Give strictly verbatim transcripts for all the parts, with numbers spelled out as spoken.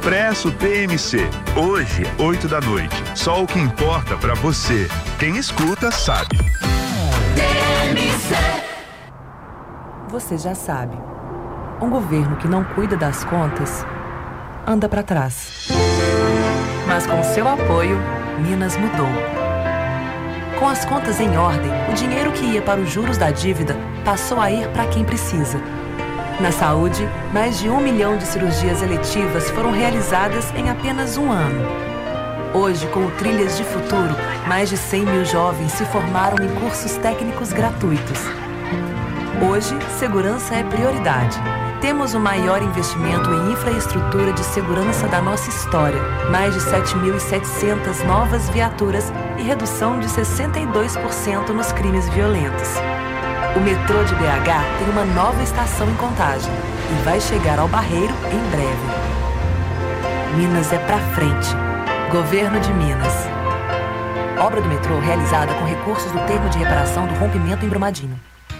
Expresso T M C. Hoje, oito da noite. Só o que importa pra você. Quem escuta, sabe. T M C. Você já sabe. Um governo que não cuida das contas anda pra trás. Mas com seu apoio, Minas mudou. Com as contas em ordem, o dinheiro que ia para os juros da dívida passou a ir para quem precisa. Na saúde, mais de um milhão de cirurgias eletivas foram realizadas em apenas um ano. Hoje, com o Trilhas de Futuro, mais de cem mil jovens se formaram em cursos técnicos gratuitos. Hoje, segurança é prioridade. Temos o maior investimento em infraestrutura de segurança da nossa história. Mais de sete mil e setecentas novas viaturas e redução de sessenta e dois por cento nos crimes violentos. O metrô de B H tem uma nova estação em Contagem e vai chegar ao Barreiro em breve. Minas é pra frente. Governo de Minas. Obra do metrô realizada com recursos do termo de reparação do rompimento em Brumadinho.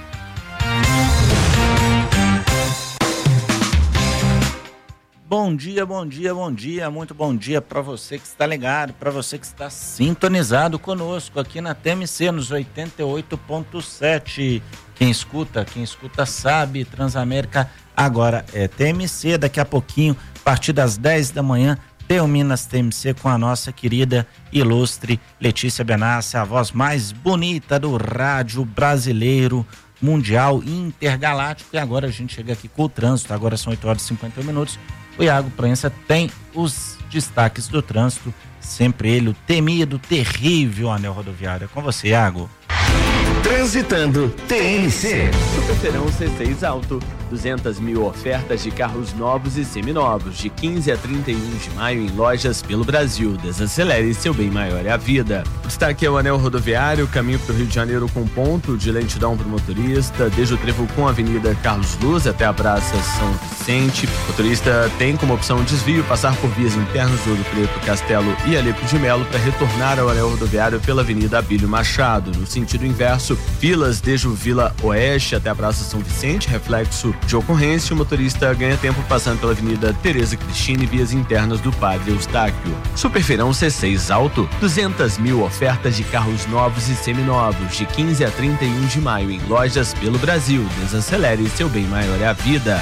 Bom dia, bom dia, bom dia, muito bom dia para você que está ligado, para você que está sintonizado conosco aqui na T M C nos oitenta e oito ponto sete. Quem escuta, quem escuta sabe, Transamérica agora é T M C. Daqui a pouquinho, a partir das dez da manhã, tem o Minas T M C com a nossa querida, ilustre Letícia Benassi, a voz mais bonita do rádio brasileiro, mundial e intergaláctico. E agora a gente chega aqui com o trânsito, agora são oito horas e cinquenta minutos. O Iago Proença tem os destaques do trânsito, sempre ele, o temido, terrível anel rodoviário. Com você, Iago. Transitando T M C. Superfeirão C seis Alto, duzentas mil ofertas de carros novos e seminovos, de quinze a trinta e um de maio em lojas pelo Brasil. Desacelere, seu bem maior é a vida. O destaque é o anel rodoviário, caminho para o Rio de Janeiro com ponto de lentidão para o motorista, desde o trevo com a Avenida Carlos Luz até a Praça São Vicente. O motorista tem como opção desvio passar por vias internas do Ouro Preto, Castelo e Alepo de Melo para retornar ao anel rodoviário pela Avenida Abílio Machado. No sentido inverso, filas desde o Vila Oeste até a Praça São Vicente, reflexo de ocorrência, o motorista ganha tempo passando pela Avenida Tereza Cristina e vias internas do Padre Eustáquio. Superfeirão C seis Alto, duzentas mil ofertas de carros novos e seminovos, de quinze a trinta e um de maio em lojas pelo Brasil. Desacelere, seu bem maior é a vida.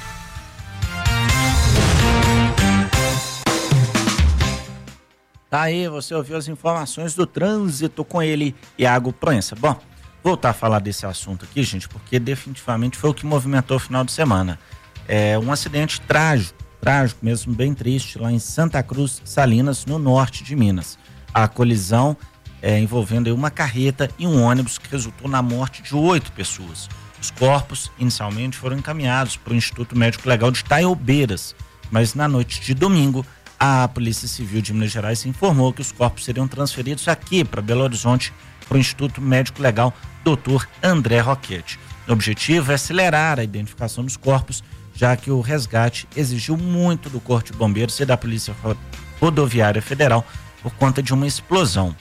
Tá aí, você ouviu as informações do trânsito com ele, Iago Proença. Bom, voltar a falar desse assunto aqui, gente, porque definitivamente foi o que movimentou o final de semana. É um acidente trágico, trágico mesmo, bem triste, lá em Santa Cruz Salinas, no norte de Minas. A colisão é, envolvendo uma carreta e um ônibus que resultou na morte de oito pessoas. Os corpos, inicialmente, foram encaminhados para o Instituto Médico Legal de Taiobeiras, mas na noite de domingo, a Polícia Civil de Minas Gerais informou que os corpos seriam transferidos aqui para Belo Horizonte, para o Instituto Médico Legal doutor André Roquete. O objetivo é acelerar a identificação dos corpos, já que o resgate exigiu muito do Corpo de Bombeiros e da Polícia Rodoviária Federal por conta de uma explosão.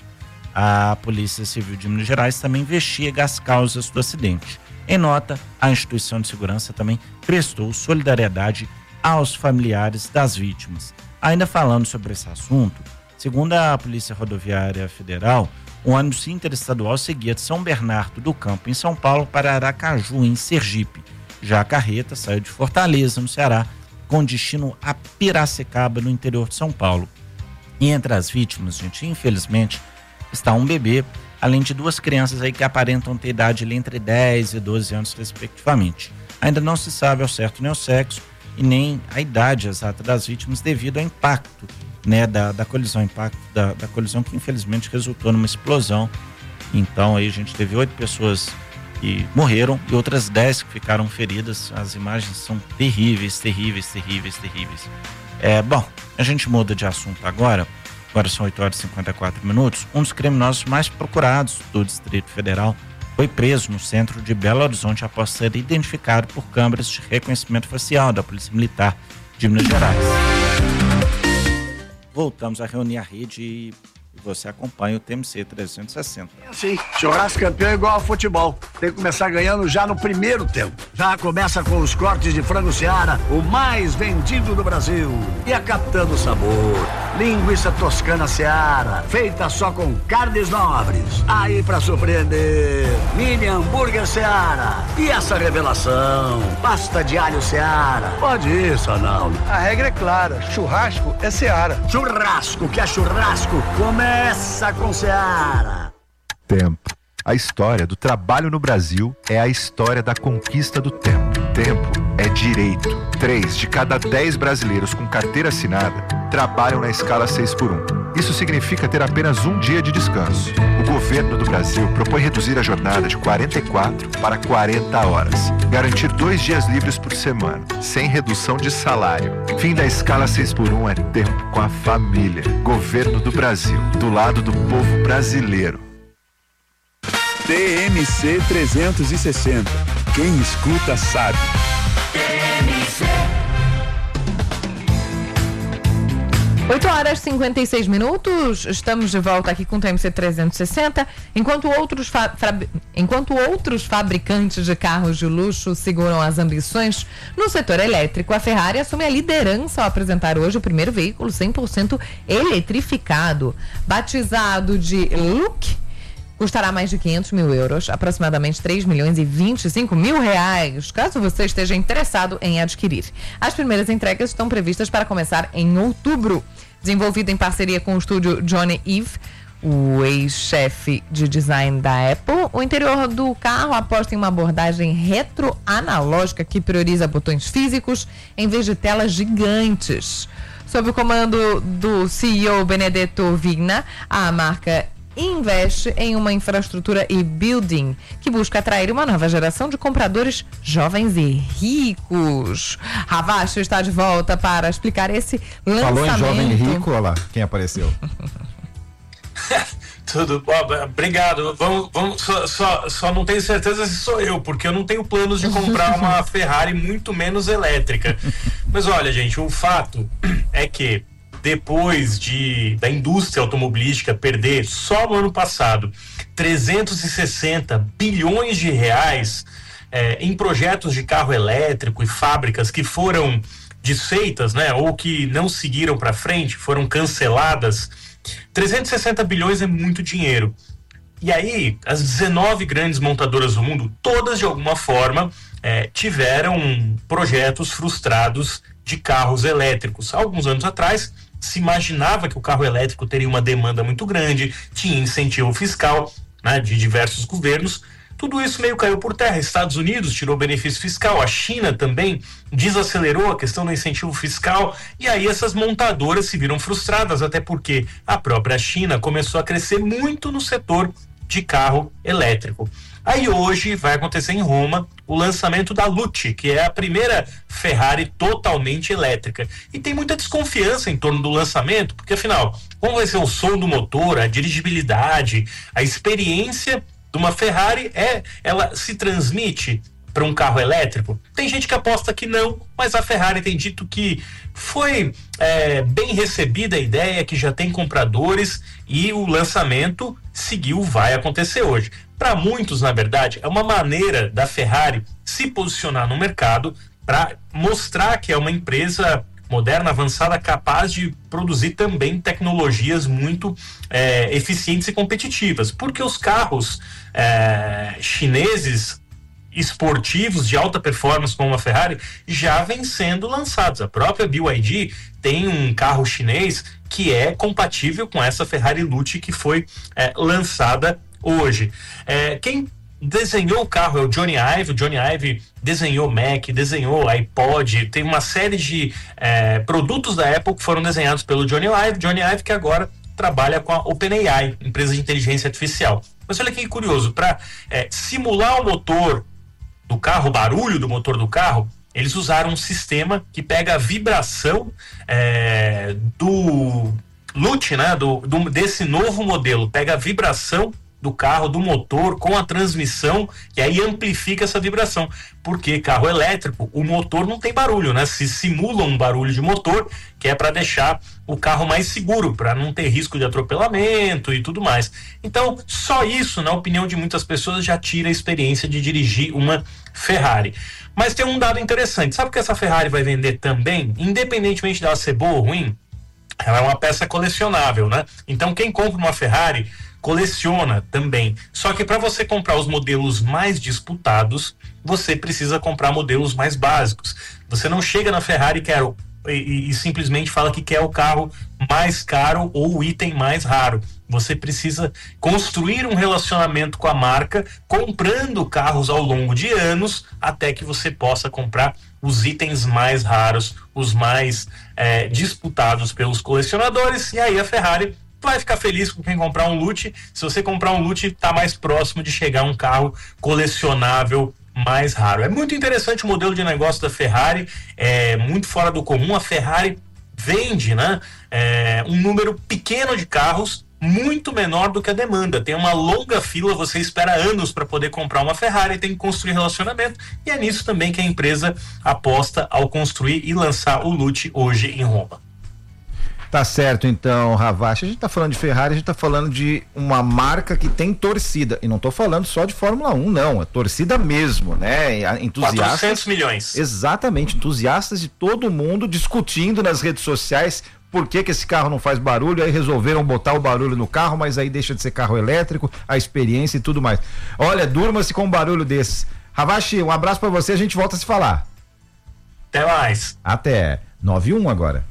A Polícia Civil de Minas Gerais também investiga as causas do acidente. Em nota, a instituição de segurança também prestou solidariedade aos familiares das vítimas. Ainda falando sobre esse assunto, segundo a Polícia Rodoviária Federal, o ônibus interestadual seguia de São Bernardo do Campo, em São Paulo, para Aracaju, em Sergipe. Já a carreta saiu de Fortaleza, no Ceará, com destino a Piracicaba, no interior de São Paulo. E entre as vítimas, gente, infelizmente, está um bebê, além de duas crianças aí que aparentam ter idade ali entre dez e doze anos, respectivamente. Ainda não se sabe ao certo nem o sexo e nem a idade exata das vítimas devido ao impacto, né, da, da colisão, impacto da, da colisão que infelizmente resultou numa explosão. Então aí a gente teve oito pessoas que morreram e outras dez que ficaram feridas. As imagens são terríveis, terríveis, terríveis, terríveis. É, bom, a gente muda de assunto agora. Agora são oito horas e cinquenta e quatro minutos. Um dos criminosos mais procurados do Distrito Federal foi preso no centro de Belo Horizonte após ser identificado por câmeras de reconhecimento facial da Polícia Militar de Minas Gerais. Voltamos a reunir a rede e você acompanha o T M C trezentos e sessenta. Sim, churrasco campeão é igual ao futebol. Tem que começar ganhando já no primeiro tempo. Já começa com os cortes de frango Seara, o mais vendido do Brasil. E a Capitã Sabor, linguiça toscana Seara, feita só com carnes nobres. Aí pra surpreender, mini hambúrguer Seara. E essa revelação, pasta de alho Seara. Pode ir, Sonaldo. A regra é clara, churrasco é Seara. Churrasco que é churrasco, começa com Seara. Tempo. A história do trabalho no Brasil é a história da conquista do tempo. Tempo é direito. Três de cada dez brasileiros com carteira assinada trabalham na escala seis por um. Isso significa ter apenas um dia de descanso. O governo do Brasil propõe reduzir a jornada de quarenta e quatro para quarenta horas. Garantir dois dias livres por semana, sem redução de salário. Fim da escala seis por um é tempo com a família. Governo do Brasil, do lado do povo brasileiro. T M C trezentos e sessenta. Quem escuta sabe. T M C. oito horas e cinquenta e seis minutos, estamos de volta aqui com o T M C trezentos e sessenta. Enquanto outros, fa- fra- enquanto outros fabricantes de carros de luxo seguram as ambições no setor elétrico, a Ferrari assume a liderança ao apresentar hoje o primeiro veículo cem por cento eletrificado. Batizado de Look, custará mais de quinhentos mil euros, aproximadamente três milhões e vinte e cinco mil reais, caso você esteja interessado em adquirir. As primeiras entregas estão previstas para começar em outubro. Desenvolvido em parceria com o estúdio Johnny Ive, o ex-chefe de design da Apple, o interior do carro aposta em uma abordagem retroanalógica que prioriza botões físicos em vez de telas gigantes. Sob o comando do C E O Benedetto Vigna, a marca investe em uma infraestrutura e-building que busca atrair uma nova geração de compradores jovens e ricos. Ravacho está de volta para explicar esse lançamento. Falou em jovem e rico, olha lá quem apareceu. Tudo bom, obrigado. Vamos, vamos, só, só, só não tenho certeza se sou eu, porque eu não tenho planos de comprar uma Ferrari, muito menos elétrica. Mas olha, gente, o fato é que depois de da indústria automobilística perder só no ano passado trezentos e sessenta bilhões de reais é, em projetos de carro elétrico e fábricas que foram desfeitas, né, ou que não seguiram para frente, foram canceladas, trezentos e sessenta bilhões é muito dinheiro. E aí, as dezenove grandes montadoras do mundo, todas de alguma forma é, tiveram projetos frustrados de carros elétricos. Há alguns anos atrás, se imaginava que o carro elétrico teria uma demanda muito grande, tinha incentivo fiscal, né, de diversos governos. Tudo isso meio caiu por terra. Estados Unidos tirou benefício fiscal, a China também desacelerou a questão do incentivo fiscal, e aí essas montadoras se viram frustradas, até porque a própria China começou a crescer muito no setor de carro elétrico. Aí hoje vai acontecer em Roma o lançamento da Lucci, que é a primeira Ferrari totalmente elétrica. E tem muita desconfiança em torno do lançamento, porque afinal, como vai ser o som do motor, a dirigibilidade, a experiência de uma Ferrari, é, ela se transmite para um carro elétrico? Tem gente que aposta que não, mas a Ferrari tem dito que foi é, bem recebida a ideia, que já tem compradores e o lançamento seguiu, vai acontecer hoje. Para muitos, na verdade, é uma maneira da Ferrari se posicionar no mercado para mostrar que é uma empresa moderna, avançada, capaz de produzir também tecnologias muito é, eficientes e competitivas, porque os carros é, chineses esportivos de alta performance como a Ferrari já vêm sendo lançados. A própria B Y D tem um carro chinês que é compatível com essa Ferrari Lucci que foi é, lançada hoje. É, quem desenhou o carro é o Johnny Ive. O Johnny Ive desenhou Mac, desenhou iPod, tem uma série de é, produtos da Apple que foram desenhados pelo Johnny Ive. Johnny Ive que agora trabalha com a OpenAI, empresa de inteligência artificial. Mas olha que curioso, para é, simular o motor do carro, o barulho do motor do carro, eles usaram um sistema que pega a vibração é, do Lucci, né, do, do, desse novo modelo, pega a vibração do carro, do motor, com a transmissão, e aí amplifica essa vibração. Porque carro elétrico, o motor não tem barulho, né? Se simula um barulho de motor, que é para deixar o carro mais seguro, para não ter risco de atropelamento e tudo mais. Então, só isso, na opinião de muitas pessoas, já tira a experiência de dirigir uma Ferrari. Mas tem um dado interessante, sabe que essa Ferrari vai vender também, independentemente dela ser boa ou ruim, ela é uma peça colecionável, né? Então quem compra uma Ferrari coleciona também. Só que para você comprar os modelos mais disputados, você precisa comprar modelos mais básicos. Você não chega na Ferrari e, quer, e, e simplesmente fala que quer o carro mais caro ou o item mais raro. Você precisa construir um relacionamento com a marca, comprando carros ao longo de anos, até que você possa comprar os itens mais raros, os mais é, disputados pelos colecionadores, e aí a Ferrari vai ficar feliz com quem comprar um Lute. Se você comprar um Lute, está mais próximo de chegar um carro colecionável mais raro. É muito interessante o modelo de negócio da Ferrari, é muito fora do comum. A Ferrari vende, né, é, um número pequeno de carros, muito menor do que a demanda. Tem uma longa fila, você espera anos para poder comprar uma Ferrari, tem que construir relacionamento, e é nisso também que a empresa aposta ao construir e lançar o Lute hoje em Roma. Tá certo, então, Ravache. A gente tá falando de Ferrari, a gente tá falando de uma marca que tem torcida. E não tô falando só de Fórmula um, não. É torcida mesmo, né? Entusiastas. quatrocentos milhões. Exatamente, entusiastas de todo mundo discutindo nas redes sociais por que que esse carro não faz barulho, aí resolveram botar o barulho no carro, mas aí deixa de ser carro elétrico, a experiência e tudo mais. Olha, durma-se com um barulho desses. Ravache, um abraço pra você, a gente volta a se falar. Até mais. Até. nove e um agora.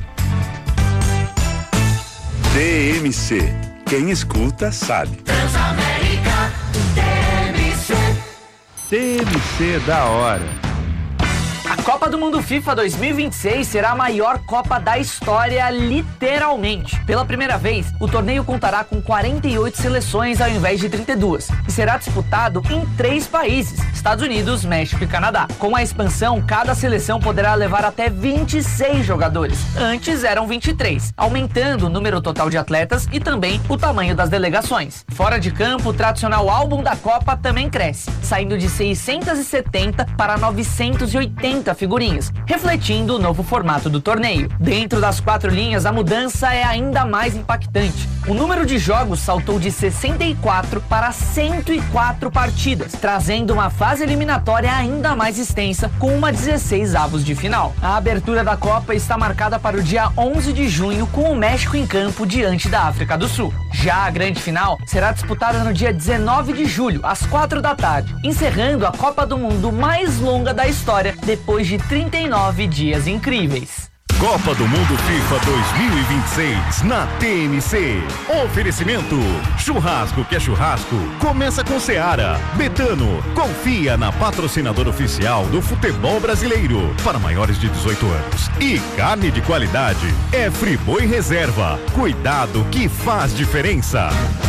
T M C. Quem escuta sabe. Transamérica, T M C. T M C da hora. A Copa do Mundo FIFA dois mil e vinte e seis será a maior Copa da história, literalmente. Pela primeira vez, o torneio contará com quarenta e oito seleções ao invés de trinta e duas e será disputado em três países: Estados Unidos, México e Canadá. Com a expansão, cada seleção poderá levar até vinte e seis jogadores. Antes eram vinte e três, aumentando o número total de atletas e também o tamanho das delegações. Fora de campo, o tradicional álbum da Copa também cresce, saindo de seiscentos e setenta para novecentos e oitenta figurinhas, refletindo o novo formato do torneio. Dentro das quatro linhas, a mudança é ainda mais impactante. O número de jogos saltou de sessenta e quatro para cento e quatro partidas, trazendo uma fase eliminatória ainda mais extensa, com uma dezesseis avos de final. A abertura da Copa está marcada para o dia onze de junho, com o México em campo diante da África do Sul. Já a grande final será disputada no dia dezenove de julho, às quatro da tarde, encerrando a Copa do Mundo mais longa da história, depois de trinta e nove dias incríveis. Copa do Mundo FIFA dois mil e vinte e seis na T M C. Oferecimento: churrasco que é churrasco, começa com Seara. Betano, confia na patrocinadora oficial do futebol brasileiro para maiores de dezoito anos. E carne de qualidade é Friboi Reserva. Cuidado que faz diferença.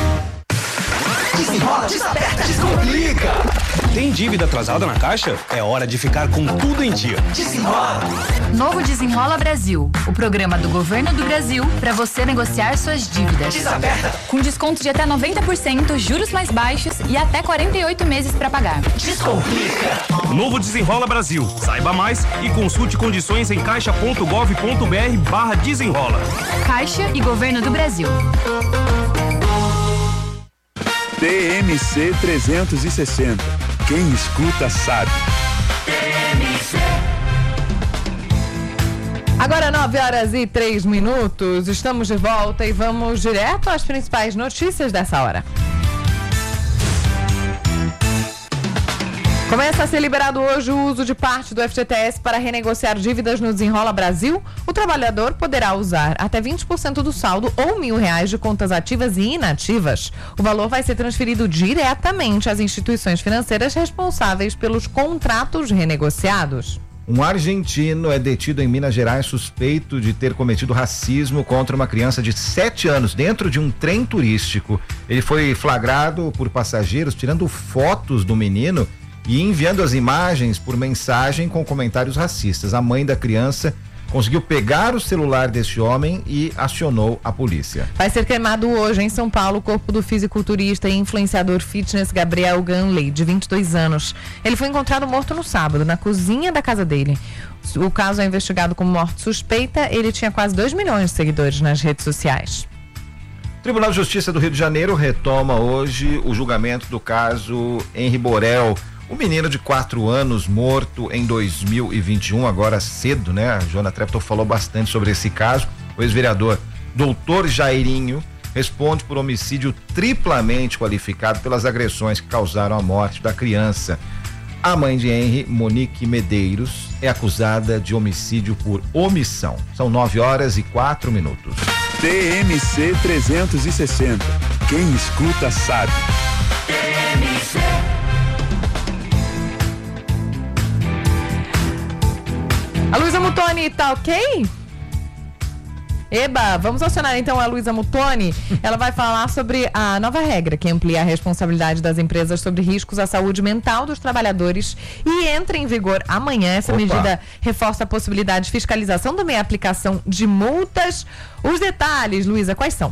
Desenrola, desaperta, descomplica. Tem dívida atrasada na Caixa? É hora de ficar com tudo em dia. Desenrola. Novo Desenrola Brasil, o programa do Governo do Brasil para você negociar suas dívidas. Desaperta. Com desconto de até noventa por cento, juros mais baixos e até quarenta e oito meses para pagar. Descomplica. Novo Desenrola Brasil. Saiba mais e consulte condições em caixa ponto gov ponto br barra desenrola. Caixa e Governo do Brasil. T M C trezentos e sessenta. Quem escuta sabe. T M C. Agora nove horas e três minutos, estamos de volta e vamos direto às principais notícias dessa hora. Começa a ser liberado hoje o uso de parte do F G T S para renegociar dívidas no Desenrola Brasil. O trabalhador poderá usar até vinte por cento do saldo ou mil reais de contas ativas e inativas. O valor vai ser transferido diretamente às instituições financeiras responsáveis pelos contratos renegociados. Um argentino é detido em Minas Gerais suspeito de ter cometido racismo contra uma criança de sete anos dentro de um trem turístico. Ele foi flagrado por passageiros tirando fotos do menino e enviando as imagens por mensagem com comentários racistas. A mãe da criança conseguiu pegar o celular desse homem e acionou a polícia. Vai ser cremado hoje em São Paulo o corpo do fisiculturista e influenciador fitness Gabriel Ganley, de vinte e dois anos. Ele foi encontrado morto no sábado, na cozinha da casa dele. O caso é investigado como morte suspeita. Ele tinha quase dois milhões de seguidores nas redes sociais. O Tribunal de Justiça do Rio de Janeiro retoma hoje o julgamento do caso Henri Borel, o menino de quatro anos morto em dois mil e vinte e um, agora cedo, né? A Joana Treptow falou bastante sobre esse caso. O ex-vereador doutor Jairinho responde por homicídio triplamente qualificado pelas agressões que causaram a morte da criança. A mãe de Henri, Monique Medeiros, é acusada de homicídio por omissão. São nove horas e quatro minutos. T M C trezentos e sessenta. Quem escuta sabe. T M C. A Luísa Mutoni tá ok? Eba, vamos acionar então a Luísa Mutoni. Ela vai falar sobre a nova regra que amplia a responsabilidade das empresas sobre riscos à saúde mental dos trabalhadores e entra em vigor amanhã. Essa Opa. medida reforça a possibilidade de fiscalização, também a aplicação de multas. Os detalhes, Luísa, quais são?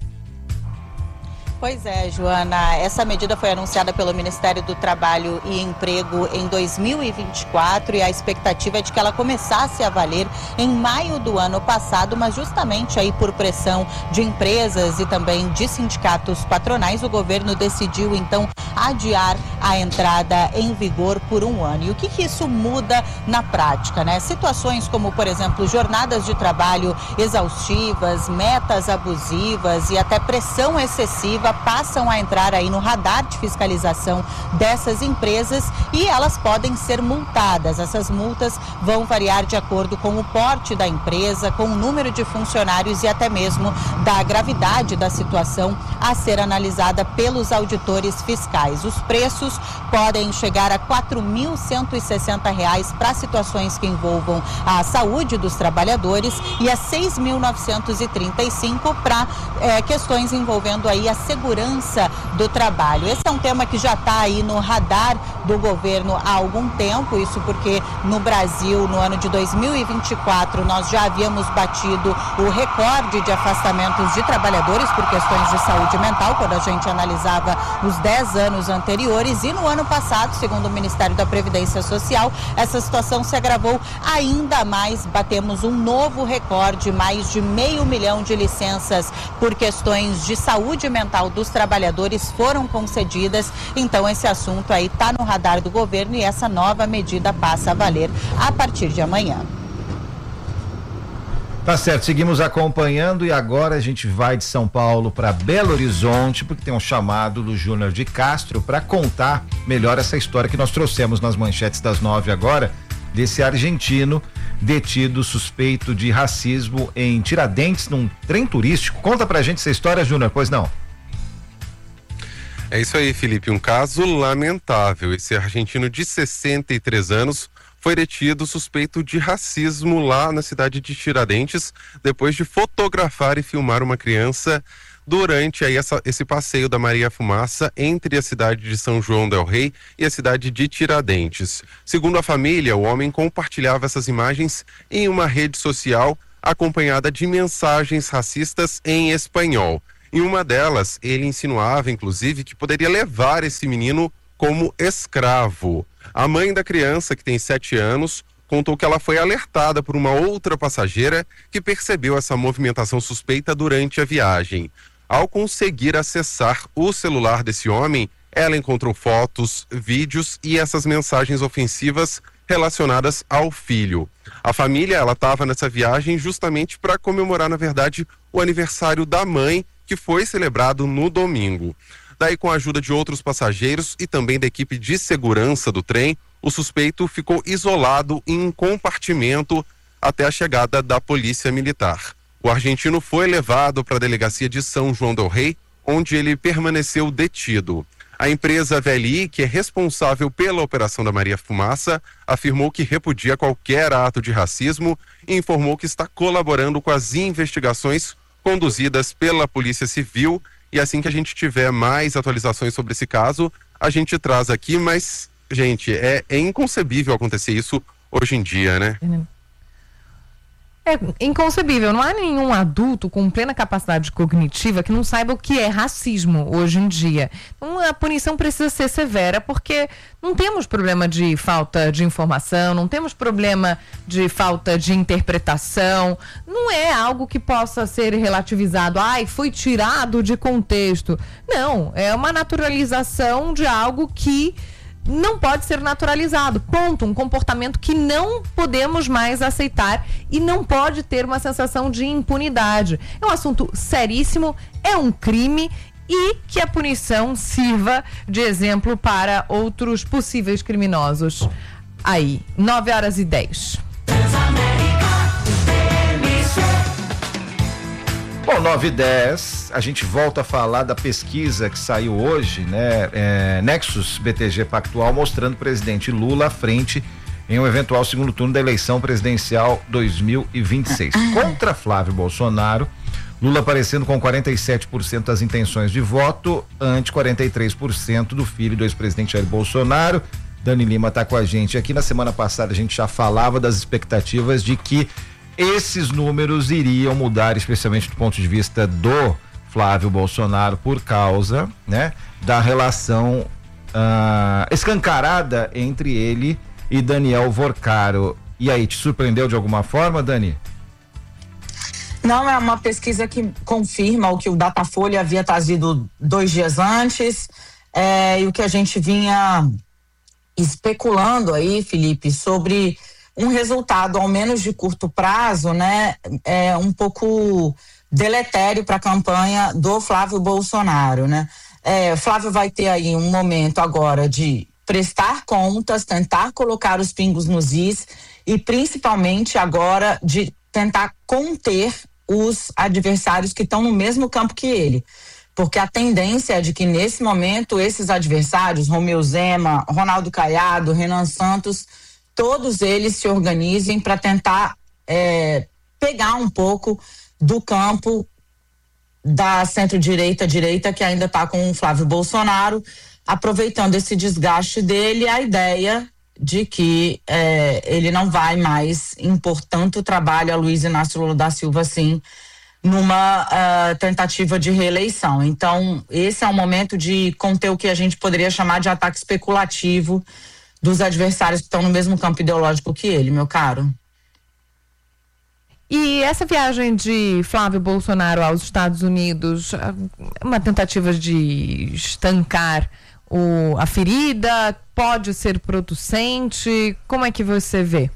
Pois é, Joana, essa medida foi anunciada pelo Ministério do Trabalho e Emprego em dois mil e vinte e quatro e a expectativa é de que ela começasse a valer em maio do ano passado, mas justamente aí por pressão de empresas e também de sindicatos patronais, o governo decidiu então adiar a entrada em vigor por um ano. E o que que isso muda na prática, né? Situações como, por exemplo, jornadas de trabalho exaustivas, metas abusivas e até pressão excessiva passam a entrar aí no radar de fiscalização dessas empresas e elas podem ser multadas. Essas multas vão variar de acordo com o porte da empresa, com o número de funcionários e até mesmo da gravidade da situação a ser analisada pelos auditores fiscais. Os preços podem chegar a quatro mil cento e sessenta reais para situações que envolvam a saúde dos trabalhadores e a seis mil novecentos e trinta e cinco para é, questões envolvendo aí a segurança do trabalho. Esse é um tema que já está aí no radar do governo há algum tempo, isso porque no Brasil, no ano de dois mil e vinte e quatro, nós já havíamos batido o recorde de afastamentos de trabalhadores por questões de saúde mental, quando a gente analisava os dez anos anteriores, e no ano passado, segundo o Ministério da Previdência Social, essa situação se agravou ainda mais, batemos um novo recorde, mais de meio milhão de licenças por questões de saúde mental dos trabalhadores foram concedidas. Então esse assunto aí está no radar do governo e essa nova medida passa a valer a partir de amanhã. Tá certo, seguimos acompanhando e agora a gente vai de São Paulo para Belo Horizonte, porque tem um chamado do Júnior de Castro para contar melhor essa história que nós trouxemos nas manchetes das nove agora, desse argentino detido suspeito de racismo em Tiradentes, num trem turístico. Conta pra gente essa história, Júnior, pois não? É isso aí, Felipe, um caso lamentável. Esse argentino de sessenta e três anos foi detido suspeito de racismo lá na cidade de Tiradentes, depois de fotografar e filmar uma criança durante aí essa, esse passeio da Maria Fumaça entre a cidade de São João del Rei e a cidade de Tiradentes. Segundo a família, o homem compartilhava essas imagens em uma rede social acompanhada de mensagens racistas em espanhol. Em uma delas, ele insinuava, inclusive, que poderia levar esse menino como escravo. A mãe da criança, que tem sete anos, contou que ela foi alertada por uma outra passageira que percebeu essa movimentação suspeita durante a viagem. Ao conseguir acessar o celular desse homem, ela encontrou fotos, vídeos e essas mensagens ofensivas relacionadas ao filho. A família, ela estava nessa viagem justamente para comemorar, na verdade, o aniversário da mãe, que foi celebrado no domingo. Daí, com a ajuda de outros passageiros e também da equipe de segurança do trem, o suspeito ficou isolado em um compartimento até a chegada da polícia militar. O argentino foi levado para a delegacia de São João del Rei, onde ele permaneceu detido. A empresa V L I, que é responsável pela operação da Maria Fumaça, afirmou que repudia qualquer ato de racismo e informou que está colaborando com as investigações conduzidas pela Polícia Civil. E assim que a gente tiver mais atualizações sobre esse caso, a gente traz aqui, mas, gente, é, é inconcebível acontecer isso hoje em dia, né? É inconcebível, não há nenhum adulto com plena capacidade cognitiva que não saiba o que é racismo hoje em dia. Então, a punição precisa ser severa, porque não temos problema de falta de informação, não temos problema de falta de interpretação, não é algo que possa ser relativizado, ai, foi tirado de contexto. Não, é uma naturalização de algo que não pode ser naturalizado, ponto, um comportamento que não podemos mais aceitar e não pode ter uma sensação de impunidade. É um assunto seríssimo, é um crime e que a punição sirva de exemplo para outros possíveis criminosos. Aí, nove horas e dez. Bom, nove e dez, a gente volta a falar da pesquisa que saiu hoje, né? É, Nexus B T G Pactual, mostrando o presidente Lula à frente em um eventual segundo turno da eleição presidencial dois mil e vinte e seis. Contra Flávio Bolsonaro, Lula aparecendo com quarenta e sete por cento das intenções de voto, ante quarenta e três por cento do filho do ex-presidente Jair Bolsonaro. Dani Lima está com a gente aqui. Na semana passada a gente já falava das expectativas de que esses números iriam mudar, especialmente do ponto de vista do Flávio Bolsonaro, por causa, né, da relação ah, escancarada entre ele e Daniel Vorcaro. E aí, te surpreendeu de alguma forma, Dani? Não, é uma pesquisa que confirma o que o Datafolha havia trazido dois dias antes, é, e o que a gente vinha especulando aí, Felipe, sobre um resultado, ao menos de curto prazo, né, é um pouco deletério para a campanha do Flávio Bolsonaro, né? É, Flávio vai ter aí um momento agora de prestar contas, tentar colocar os pingos nos is e principalmente agora de tentar conter os adversários que estão no mesmo campo que ele. Porque a tendência é de que nesse momento esses adversários, Romeu Zema, Ronaldo Caiado, Renan Santos, todos eles se organizem para tentar é, pegar um pouco do campo da centro-direita, direita, que ainda está com o Flávio Bolsonaro, aproveitando esse desgaste dele, a ideia de que é, ele não vai mais impor tanto trabalho a Luiz Inácio Lula da Silva assim, numa uh, tentativa de reeleição. Então, esse é um momento de conter o que a gente poderia chamar de ataque especulativo dos adversários que estão no mesmo campo ideológico que ele, meu caro. E essa viagem de Flávio Bolsonaro aos Estados Unidos, uma tentativa de estancar o, a ferida, pode ser producente? Como é que você vê?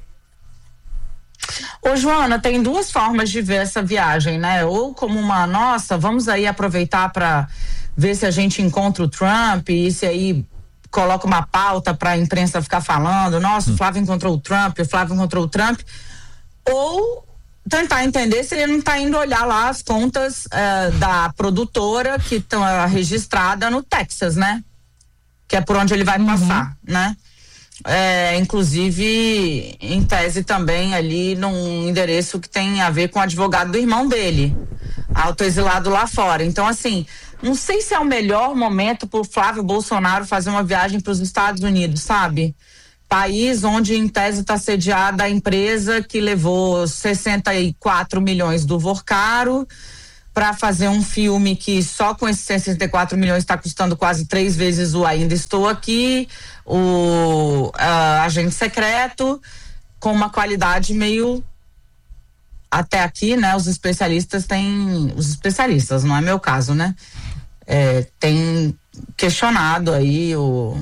Ô, Joana, tem duas formas de ver essa viagem, né? Ou como uma, nossa, vamos aí aproveitar para ver se a gente encontra o Trump e se aí coloca uma pauta para a imprensa ficar falando, nossa, o Flávio encontrou o Trump, o Flávio encontrou o Trump. Ou tentar entender se ele não está indo olhar lá as contas uh, da produtora que estão uh, registrada no Texas, né? Que é por onde ele vai uhum. passar, né? É, inclusive, em tese também ali num endereço que tem a ver com o advogado do irmão dele, autoexilado lá fora. Então, assim, não sei se é o melhor momento pro Flávio Bolsonaro fazer uma viagem para os Estados Unidos, sabe? País onde em tese está sediada a empresa que levou sessenta e quatro milhões do Vorcaro para fazer um filme que só com esses sessenta e quatro milhões está custando quase três vezes o Ainda Estou Aqui, o uh, Agente Secreto, com uma qualidade meio, até aqui, né, os especialistas têm, os especialistas, não é meu caso, né, é, tem questionado aí o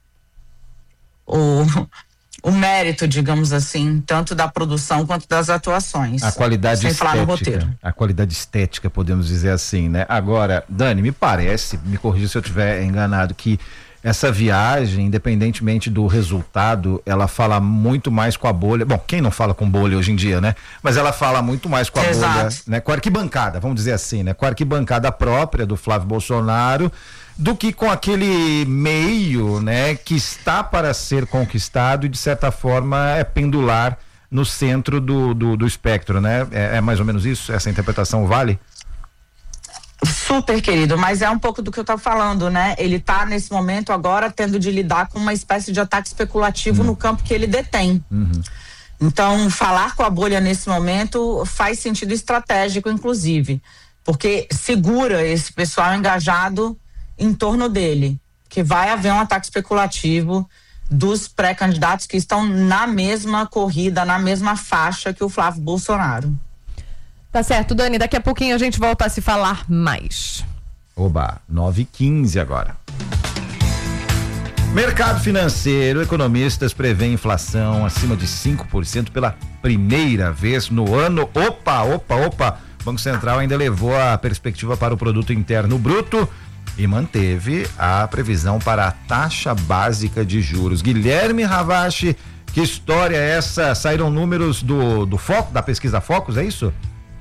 o o mérito, digamos assim, tanto da produção quanto das atuações. A qualidade sem estética. falar no roteiro. A qualidade estética, podemos dizer assim, né? Agora, Dani, me parece, me corrija se eu estiver enganado, que essa viagem, independentemente do resultado, ela fala muito mais com a bolha. Bom, quem não fala com bolha hoje em dia, né? Mas ela fala muito mais com a Exato. bolha, né? Com a arquibancada, vamos dizer assim, né? Com a arquibancada própria do Flávio Bolsonaro, do que com aquele meio, né, que está para ser conquistado e de certa forma é pendular no centro do, do, do espectro, né? É, é mais ou menos isso? Essa interpretação vale? Super, querido, mas é um pouco do que eu estava falando, né? Ele está nesse momento agora tendo de lidar com uma espécie de ataque especulativo uhum. no campo que ele detém. Uhum. Então, falar com a bolha nesse momento faz sentido estratégico, inclusive, porque segura esse pessoal engajado em torno dele, que vai haver um ataque especulativo dos pré-candidatos que estão na mesma corrida, na mesma faixa que o Flávio Bolsonaro. Tá certo, Dani, daqui a pouquinho a gente volta a se falar mais. Oba, nove e quinze agora. Mercado financeiro, economistas prevêem inflação acima de cinco por cento pela primeira vez no ano. Opa, opa, opa. O Banco Central ainda levou a perspectiva para o produto interno bruto e manteve a previsão para a taxa básica de juros. Guilherme Ravache, que história é essa? Saíram números do, do Foco, da pesquisa Focus, é isso?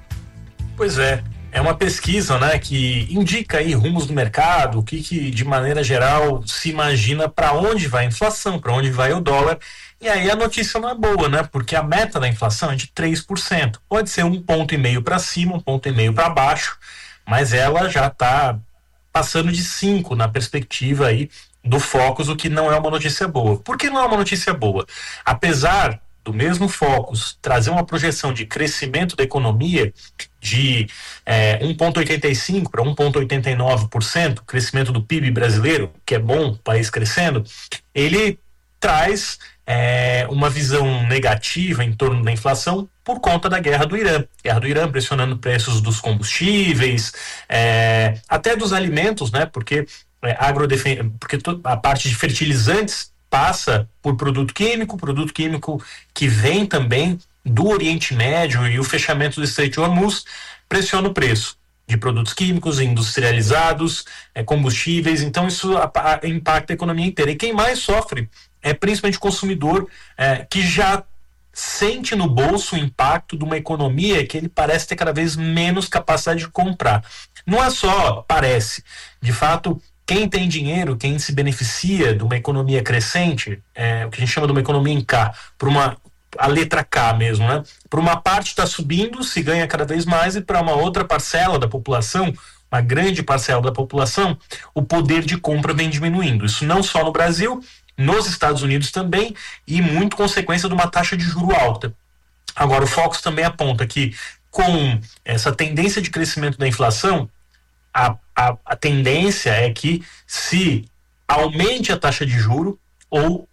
Pois é. É uma pesquisa, né, que indica aí rumos do mercado, o que, que de maneira geral se imagina para onde vai a inflação, para onde vai o dólar. E aí a notícia não é boa, né, porque a meta da inflação é de três por cento. Pode ser um ponto e meio para cima, um ponto e meio para baixo, mas ela já está passando de cinco na perspectiva aí do Focus, o que não é uma notícia boa. Por que não é uma notícia boa? Apesar do mesmo Focus trazer uma projeção de crescimento da economia de é, um vírgula oitenta e cinco por cento para um vírgula oitenta e nove por cento, crescimento do P I B brasileiro, que é bom, o país crescendo, ele traz é, uma visão negativa em torno da inflação por conta da guerra do Irã. Guerra do Irã pressionando preços dos combustíveis, é, até dos alimentos, né? Porque, é, agrodefen- porque a parte de fertilizantes passa por produto químico, produto químico que vem também do Oriente Médio, e o fechamento do Estreito de Hormuz pressiona o preço de produtos químicos, industrializados, é, combustíveis. Então isso a, a, impacta a economia inteira. E quem mais sofre é principalmente o consumidor, é, que já sente no bolso o impacto de uma economia que ele parece ter cada vez menos capacidade de comprar. Não é só parece, de fato, quem tem dinheiro, quem se beneficia de uma economia crescente, é, o que a gente chama de uma economia em K, por uma, a letra K mesmo, né? Por uma parte está subindo, se ganha cada vez mais, e para uma outra parcela da população, uma grande parcela da população, o poder de compra vem diminuindo. Isso não só no Brasil, nos Estados Unidos também, e muito consequência de uma taxa de juro alta. Agora, o Focus também aponta que, com essa tendência de crescimento da inflação, A, a, a tendência é que se aumente a taxa de juro ou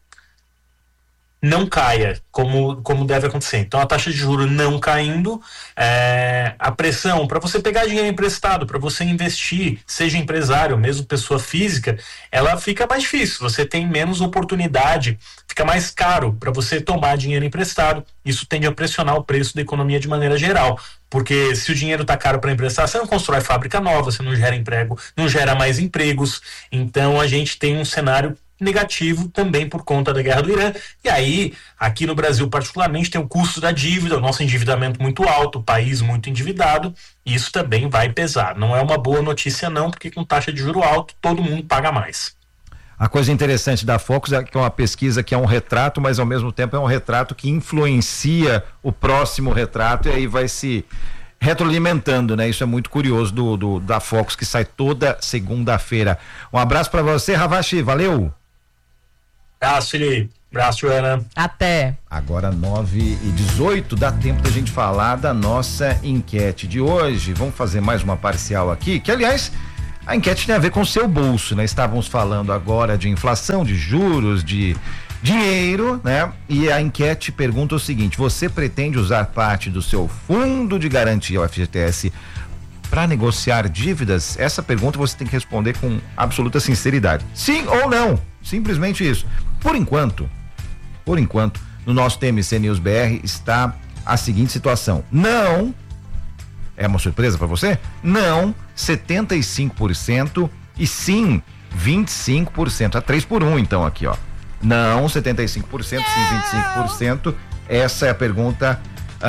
não caia, como, como deve acontecer. Então, a taxa de juro não caindo, é, a pressão para você pegar dinheiro emprestado, para você investir, seja empresário, mesmo pessoa física, ela fica mais difícil, você tem menos oportunidade, fica mais caro para você tomar dinheiro emprestado. Isso tende a pressionar o preço da economia de maneira geral, porque se o dinheiro está caro para emprestar, você não constrói fábrica nova, você não gera emprego, não gera mais empregos. Então a gente tem um cenário negativo também por conta da guerra do Irã. E aí, aqui no Brasil particularmente, tem o custo da dívida, o nosso endividamento muito alto, o país muito endividado, e isso também vai pesar. Não é uma boa notícia não, porque com taxa de juro alto, todo mundo paga mais. A coisa interessante da Focus é que é uma pesquisa que é um retrato, mas ao mesmo tempo é um retrato que influencia o próximo retrato, e aí vai se retroalimentando, né? Isso é muito curioso do, do da Focus, que sai toda segunda-feira. Um abraço para você, Ravache, valeu! Abraço, Felipe. Abraço, Joana. Até. Agora nove e dezoito, dá tempo da gente falar da nossa enquete de hoje. Vamos fazer mais uma parcial aqui, que aliás, a enquete tem a ver com o seu bolso, né? Estávamos falando agora de inflação, de juros, de dinheiro, né? E a enquete pergunta o seguinte: você pretende usar parte do seu fundo de garantia, o F G T S, para negociar dívidas? Essa pergunta você tem que responder com absoluta sinceridade. Sim ou não? Simplesmente isso. Por enquanto, por enquanto, no nosso T M C News B R está a seguinte situação: não, é uma surpresa para você? Não, setenta e cinco por cento, e sim, vinte e cinco por cento. A três por um, então, aqui, ó. Não, setenta e cinco por cento, sim, vinte e cinco por cento. Essa é a pergunta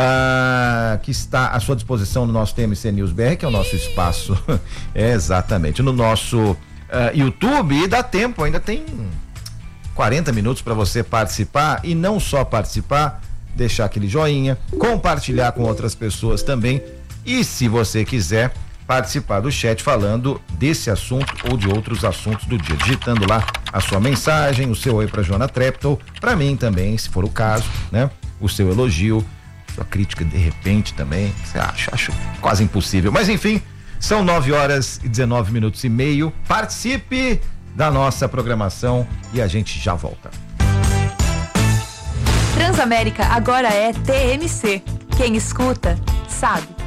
ah, que está à sua disposição no nosso T M C News B R, que é o nosso espaço. É, exatamente. No nosso ah, YouTube, e dá tempo, ainda tem quarenta minutos para você participar, e não só participar, deixar aquele joinha, compartilhar com outras pessoas também, e se você quiser participar do chat falando desse assunto ou de outros assuntos do dia, digitando lá a sua mensagem, o seu oi para Joana Treptow, para mim também, se for o caso, né? o seu elogio, sua crítica de repente também, você acha, acho quase impossível. Mas enfim, são nove horas e dezenove minutos e meio. Participe da nossa programação e a gente já volta. Transamérica agora é T M C. Quem escuta, sabe.